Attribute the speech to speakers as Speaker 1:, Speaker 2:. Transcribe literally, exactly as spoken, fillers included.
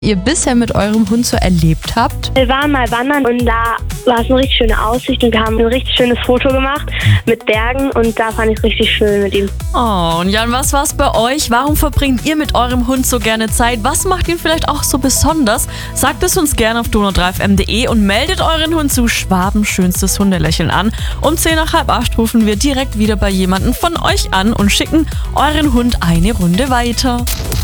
Speaker 1: ihr bisher mit eurem Hund so erlebt habt?
Speaker 2: Wir waren mal wandern und da war es eine richtig schöne Aussicht und wir haben ein richtig schönes Foto gemacht mit Bergen und da fand ich es richtig schön mit ihm.
Speaker 3: Oh, und Jan, was war's bei euch? Warum verbringt ihr mit eurem Hund so gerne Zeit? Was macht ihn vielleicht auch so besonders? Sagt es uns gerne auf donau drei f m punkt de und meldet euren Hund zu Schwabens schönstes Hundelächeln an. Um zehn nach halb acht rufen wir direkt wieder bei jemandem von euch an und schicken euren Hund eine Runde weiter.